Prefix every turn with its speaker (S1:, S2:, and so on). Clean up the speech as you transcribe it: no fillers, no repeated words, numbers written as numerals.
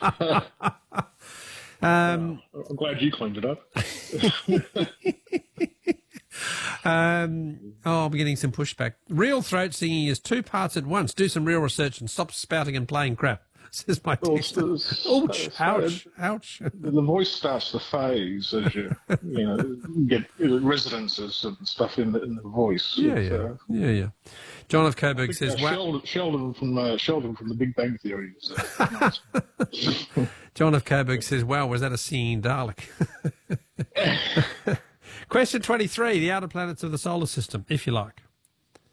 S1: I'm glad you cleaned it up.
S2: I'm getting some pushback. Real throat singing is 2 parts at once. Do some real research and stop spouting and playing crap, says my text. Ouch.
S1: The voice starts to phase as you get resonances and stuff in the voice.
S2: Yeah. John of Coburg says,
S1: Sheldon from the Big Bang Theory.
S2: John of Coburg says, wow, was that a singing Dalek? Question 23, the outer planets of the solar system, if you like.